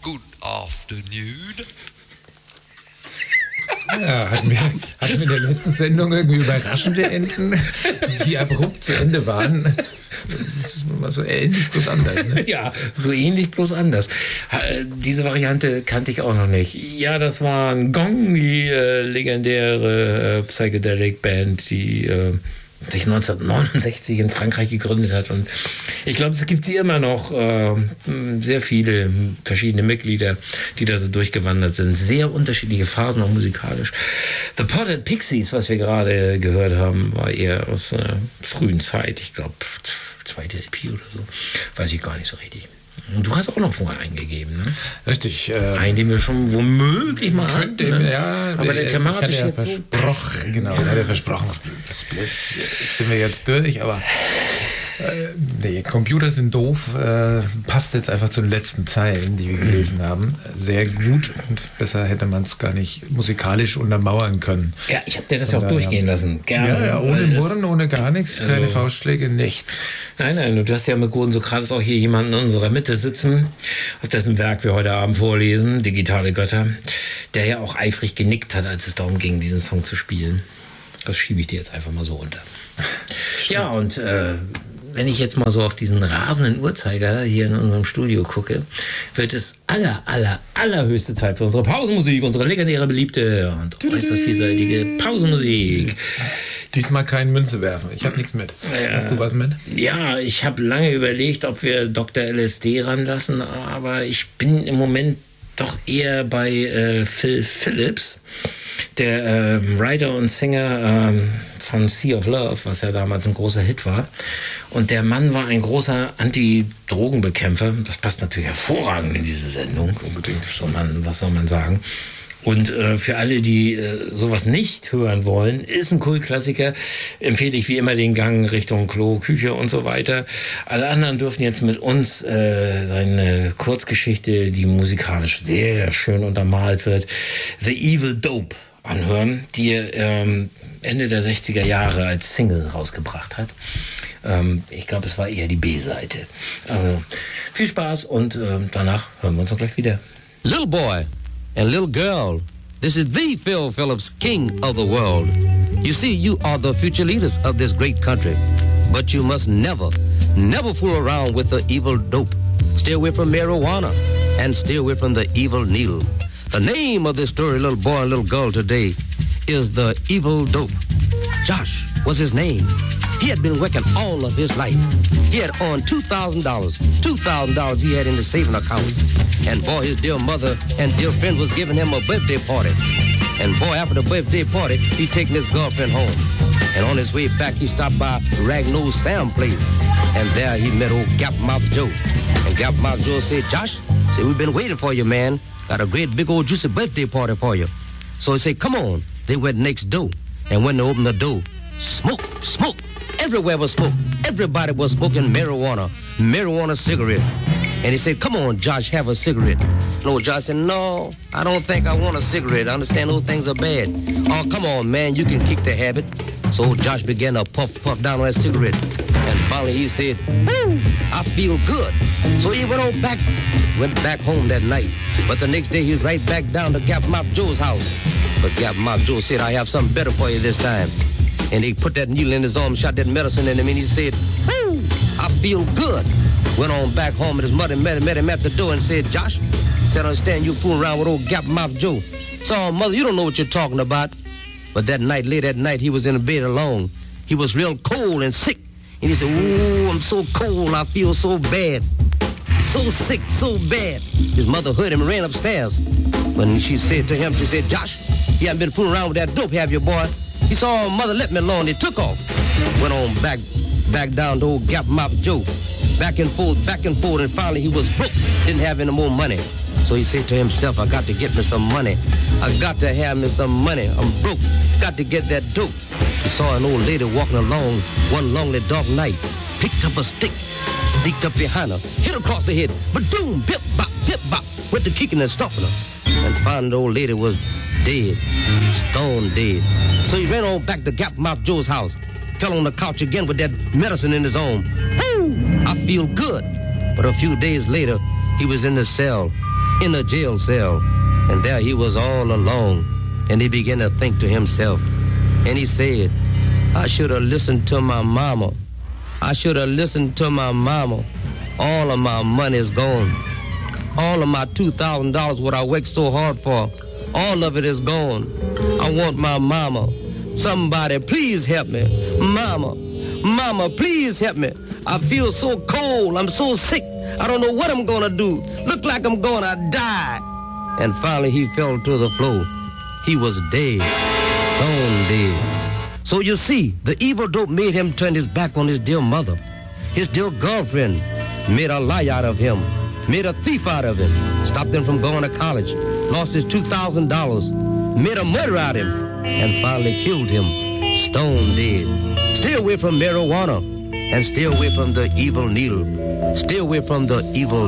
Good afternoon. Ja, hatten wir in der letzten Sendung irgendwie überraschende Enden, die abrupt zu Ende waren. Das ist mal so ähnlich, bloß anders. Ne? Ja, so ähnlich, bloß anders. Diese Variante kannte ich auch noch nicht. Ja, das war ein Gong, die legendäre Psychedelic Band, die sich 1969 in Frankreich gegründet hat. Und ich glaube, es gibt sie immer noch. Sehr viele verschiedene Mitglieder, die da so durchgewandert sind. Sehr unterschiedliche Phasen, auch musikalisch. The Potted Pixies, was wir gerade gehört haben, war eher aus einer frühen Zeit. Ich glaube, zweite LP oder so. Weiß ich gar nicht so richtig. Und du hast auch noch vorher eingegeben, ne? Richtig. Einen, den wir schon womöglich mal hatten. Ne? Ja, aber der thematisch ja jetzt versprochen, so. Genau, ja. Der versprochen, Spliff. Jetzt sind wir jetzt durch, aber nee, Computer sind doof. Passt jetzt einfach zu den letzten Zeilen, die wir gelesen haben. Sehr gut und besser hätte man es gar nicht musikalisch untermauern können. Ja, ich habe dir das ja auch durchgehen lassen. Gerne. Ja, ohne Murren, ohne gar nichts, keine Faustschläge, nichts. Nein, du hast ja mit Gordon Sokrates auch hier jemanden in unserer Mitte sitzen, aus dessen Werk wir heute Abend vorlesen, Digitale Götter, der ja auch eifrig genickt hat, als es darum ging, diesen Song zu spielen. Das schiebe ich dir jetzt einfach mal so runter. Ja, und wenn ich jetzt mal so auf diesen rasenden Uhrzeiger hier in unserem Studio gucke, wird es allerhöchste Zeit für unsere Pausenmusik, unsere legendäre, beliebte und äußerst vielseitige Pausenmusik. Diesmal kein Münze werfen, ich habe nichts mit. Hast du was mit? Ja, ich habe lange überlegt, ob wir Dr. LSD ranlassen, aber ich bin im Moment doch eher bei Phil Phillips, der Writer und Singer von Sea of Love, was ja damals ein großer Hit war. Und der Mann war ein großer Anti-Drogenbekämpfer. Das passt natürlich hervorragend in diese Sendung. Unbedingt, was soll man sagen. Und für alle, die sowas nicht hören wollen, ist ein Kultklassiker. Empfehle ich wie immer den Gang Richtung Klo, Küche und so weiter. Alle anderen dürfen jetzt mit uns seine Kurzgeschichte, die musikalisch sehr schön untermalt wird, The Evil Dope, anhören, die er Ende der 60er Jahre als Single rausgebracht hat. Ich glaube, es war eher die B-Seite. Also viel Spaß und danach hören wir uns auch gleich wieder. Little boy and little girl, this is the Phil Phillips, king of the world. You see, you are the future leaders of this great country, but you must never fool around with the evil dope. Stay away from marijuana and stay away from the evil needle. The name of this story, little boy and little girl, today is the evil dope. Josh was his name. He had been working all of his life. He had earned $2,000. $2,000 he had in the saving account. And boy, his dear mother and dear friend was giving him a birthday party. And boy, after the birthday party, he taking his girlfriend home. And on his way back, he stopped by Ragnosed Sam place. And there he met old Gapmouth Joe. And Gapmouth Joe said, Josh, we've been waiting for you, man. Got a great big old juicy birthday party for you. So he said, come on. They went next door. And when they opened the door, smoke. Everywhere was smoke. Everybody was smoking marijuana cigarettes. And he said, come on, Josh, have a cigarette. No, Josh said, no, I don't think I want a cigarette. I understand those things are bad. Oh, come on, man, you can kick the habit. So Josh began to puff down on that cigarette. And finally he said, woo, I feel good. So he went back home that night. But the next day he was right back down to Gapmouth Joe's house. But Gapmouth Joe said, I have something better for you this time. And they put that needle in his arm, shot that medicine in him, and he said, woo, I feel good. Went on back home, and his mother met him at the door and said, Josh, said, I understand you fooling around with old Gapmouth Joe. So, mother, you don't know what you're talking about. But late that night, he was in the bed alone. He was real cold and sick. And he said, ooh, I'm so cold, I feel so bad. So sick, so bad. His mother heard him and ran upstairs. When she said to him, she said, Josh, you haven't been fooling around with that dope, have you, boy? He saw mother let me alone. They took off. Went on back down to old Gapmouth Joe. Back and forth, and finally he was broke. Didn't have any more money. So he said to himself, I got to get me some money. I got to have me some money. I'm broke. Got to get that dope. He saw an old lady walking along one lonely dark night. Picked up a stick, sneaked up behind her, hit across the head. Ba-doom, bip-bop, went to kicking and stomping her. And found the old lady was dead, stone dead. So he ran on back to Gapmouth Joe's house. Fell on the couch again with that medicine in his arm. Woo! I feel good. But a few days later, he was in the cell. in a jail cell. And there he was all alone. And he began to think to himself. And he said, I should have listened to my mama. I should have listened to my mama. All of my money is gone. All of my $2,000 what I worked so hard for, all of it is gone. I want my mama. Somebody, please help me. Mama, mama, please help me. I feel so cold. I'm so sick. I don't know what I'm gonna do. Look like I'm gonna die. And finally he fell to the floor. He was dead, stone dead. So you see, the evil dope made him turn his back on his dear mother. His dear girlfriend made a lie out of him, made a thief out of him, stopped him from going to college, lost his $2,000, made a murderer out of him, and finally killed him, stone dead. Stay away from marijuana, and stay away from the evil needle. Stay away from the evil